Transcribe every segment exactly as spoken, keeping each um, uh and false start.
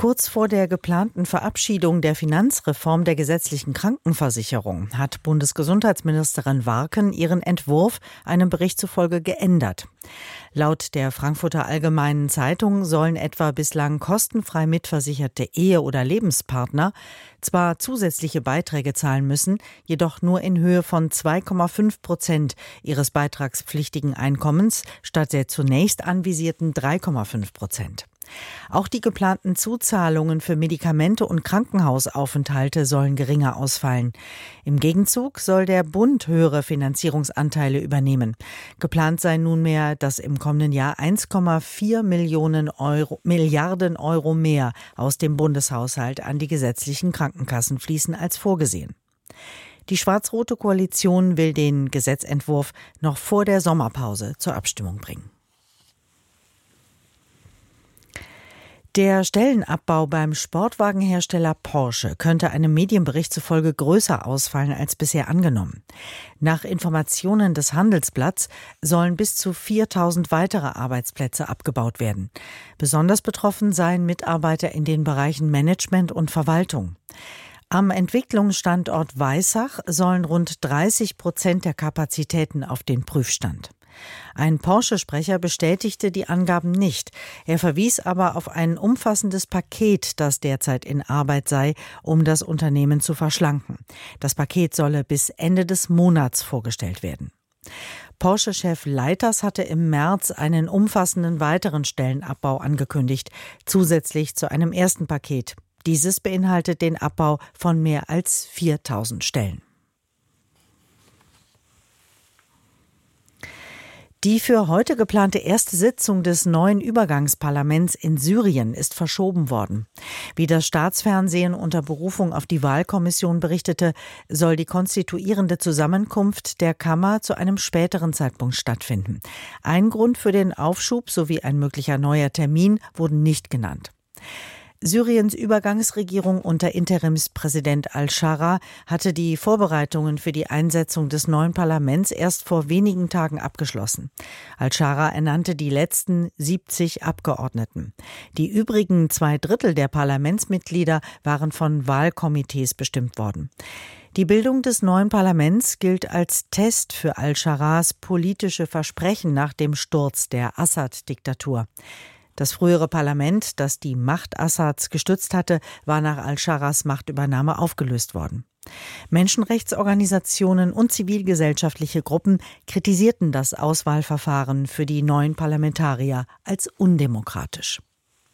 Kurz vor der geplanten Verabschiedung der Finanzreform der gesetzlichen Krankenversicherung hat Bundesgesundheitsministerin Warken ihren Entwurf einem Bericht zufolge geändert. Laut der Frankfurter Allgemeinen Zeitung sollen etwa bislang kostenfrei mitversicherte Ehe- oder Lebenspartner zwar zusätzliche Beiträge zahlen müssen, jedoch nur in Höhe von zwei Komma fünf Prozent ihres beitragspflichtigen Einkommens statt der zunächst anvisierten drei Komma fünf Prozent. Auch die geplanten Zuzahlungen für Medikamente und Krankenhausaufenthalte sollen geringer ausfallen. Im Gegenzug soll der Bund höhere Finanzierungsanteile übernehmen. Geplant sei nunmehr, dass im kommenden Jahr eins Komma vier Millionen Euro, Milliarden Euro mehr aus dem Bundeshaushalt an die gesetzlichen Krankenkassen fließen als vorgesehen. Die schwarz-rote Koalition will den Gesetzentwurf noch vor der Sommerpause zur Abstimmung bringen. Der Stellenabbau beim Sportwagenhersteller Porsche könnte einem Medienbericht zufolge größer ausfallen als bisher angenommen. Nach Informationen des Handelsblatts sollen bis zu viertausend weitere Arbeitsplätze abgebaut werden. Besonders betroffen seien Mitarbeiter in den Bereichen Management und Verwaltung. Am Entwicklungsstandort Weissach sollen rund dreißig Prozent der Kapazitäten auf den Prüfstand. Ein Porsche-Sprecher bestätigte die Angaben nicht. Er verwies aber auf ein umfassendes Paket, das derzeit in Arbeit sei, um das Unternehmen zu verschlanken. Das Paket solle bis Ende des Monats vorgestellt werden. Porsche-Chef Leiters hatte im März einen umfassenden weiteren Stellenabbau angekündigt, zusätzlich zu einem ersten Paket. Dieses beinhaltet den Abbau von mehr als viertausend Stellen. Die für heute geplante erste Sitzung des neuen Übergangsparlaments in Syrien ist verschoben worden. Wie das Staatsfernsehen unter Berufung auf die Wahlkommission berichtete, soll die konstituierende Zusammenkunft der Kammer zu einem späteren Zeitpunkt stattfinden. Ein Grund für den Aufschub sowie ein möglicher neuer Termin wurden nicht genannt. Syriens Übergangsregierung unter Interimspräsident al-Shara hatte die Vorbereitungen für die Einsetzung des neuen Parlaments erst vor wenigen Tagen abgeschlossen. Al-Shara ernannte die letzten siebzig Abgeordneten. Die übrigen zwei Drittel der Parlamentsmitglieder waren von Wahlkomitees bestimmt worden. Die Bildung des neuen Parlaments gilt als Test für al-Sharas politische Versprechen nach dem Sturz der Assad-Diktatur. Das frühere Parlament, das die Macht Assads gestützt hatte, war nach al-Sharas Machtübernahme aufgelöst worden. Menschenrechtsorganisationen und zivilgesellschaftliche Gruppen kritisierten das Auswahlverfahren für die neuen Parlamentarier als undemokratisch.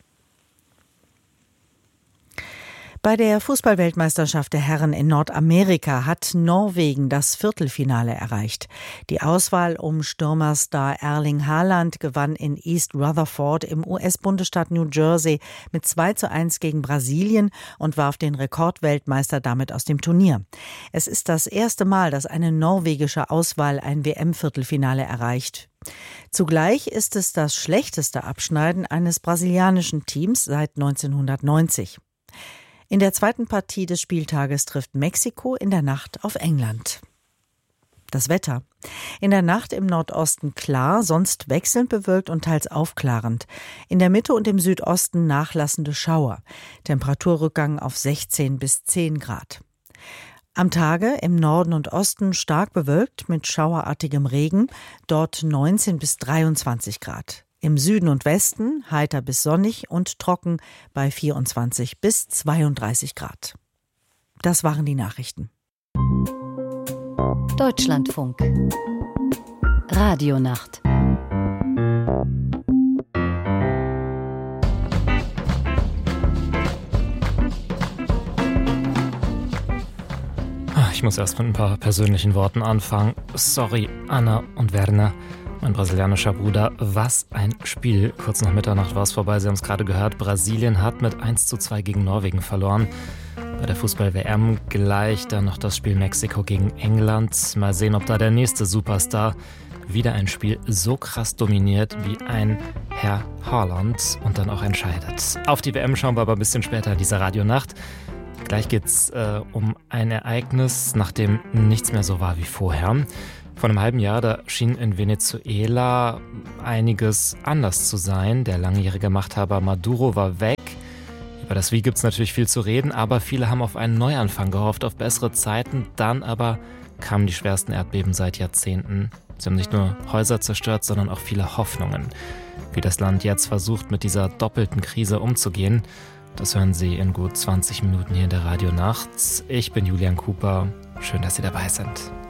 Bei der Fußballweltmeisterschaft der Herren in Nordamerika hat Norwegen das Viertelfinale erreicht. Die Auswahl um Stürmerstar Erling Haaland gewann in East Rutherford im U S-Bundesstaat New Jersey mit zwei zu eins gegen Brasilien und warf den Rekordweltmeister damit aus dem Turnier. Es ist das erste Mal, dass eine norwegische Auswahl ein W M-Viertelfinale erreicht. Zugleich ist es das schlechteste Abschneiden eines brasilianischen Teams seit neunzehnhundertneunzig. In der zweiten Partie des Spieltages trifft Mexiko in der Nacht auf England. Das Wetter. In der Nacht im Nordosten klar, sonst wechselnd bewölkt und teils aufklarend. In der Mitte und im Südosten nachlassende Schauer. Temperaturrückgang auf sechzehn bis zehn Grad. Am Tage im Norden und Osten stark bewölkt mit schauerartigem Regen, dort neunzehn bis dreiundzwanzig Grad. Im Süden und Westen heiter bis sonnig und trocken bei vierundzwanzig bis zweiunddreißig Grad. Das waren die Nachrichten. Deutschlandfunk. Radionacht. Ich muss erst mit ein paar persönlichen Worten anfangen. Sorry, Anna und Werner. Mein brasilianischer Bruder, was ein Spiel. Kurz nach Mitternacht war es vorbei, Sie haben es gerade gehört. Brasilien hat mit eins zu zwei gegen Norwegen verloren. Bei der Fußball-W M gleich dann noch das Spiel Mexiko gegen England. Mal sehen, ob da der nächste Superstar wieder ein Spiel so krass dominiert wie ein Herr Haaland und dann auch entscheidet. Auf die W M schauen wir aber ein bisschen später in dieser Radionacht. Gleich geht's äh, um ein Ereignis, nachdem nichts mehr so war wie vorher. Vor einem halben Jahr, da schien in Venezuela einiges anders zu sein. Der langjährige Machthaber Maduro war weg. Über das Wie gibt es natürlich viel zu reden, aber viele haben auf einen Neuanfang gehofft, auf bessere Zeiten. Dann aber kamen die schwersten Erdbeben seit Jahrzehnten. Sie haben nicht nur Häuser zerstört, sondern auch viele Hoffnungen. Wie das Land jetzt versucht, mit dieser doppelten Krise umzugehen, das hören Sie in gut zwanzig Minuten hier in der Radio Nacht. Ich bin Julian Cooper. Schön, dass Sie dabei sind.